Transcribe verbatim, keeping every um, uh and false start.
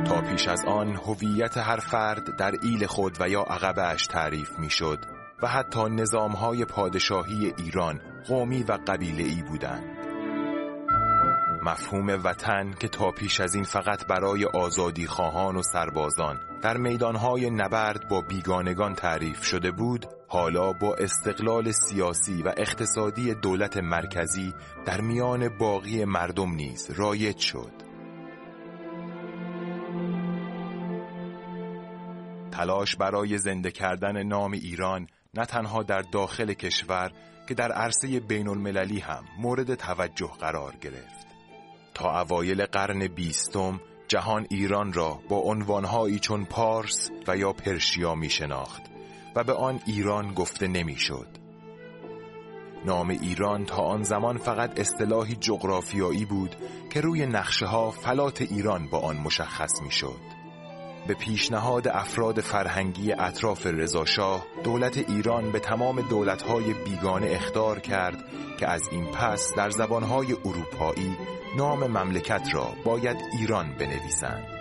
تا پیش از آن هویت هر فرد در ایل خود و یا عقبش تعریف میشد و حتی نظامهای پادشاهی ایران قومی و قبیله‌ای بودند. مفهوم وطن که تا پیش از این فقط برای آزادی خواهان و سربازان در میدانهای نبرد با بیگانگان تعریف شده بود، حالا با استقلال سیاسی و اقتصادی دولت مرکزی در میان باقی مردم نیز رایج شد. تلاش برای زنده کردن نام ایران نه تنها در داخل کشور که در عرصه بین المللی هم مورد توجه قرار گرفت. تا اوایل قرن بیستم جهان ایران را با عنوانهایی چون پارس و یا پرشیا می شناخت و به آن ایران گفته نمی شد. نام ایران تا آن زمان فقط اصطلاحی جغرافیایی بود که روی نقشه ها فلات ایران با آن مشخص می شد. به پیشنهاد افراد فرهنگی اطراف رضاشاه، دولت ایران به تمام دولت‌های بیگانه اخطار کرد که از این پس در زبان‌های اروپایی نام مملکت را باید ایران بنویسند.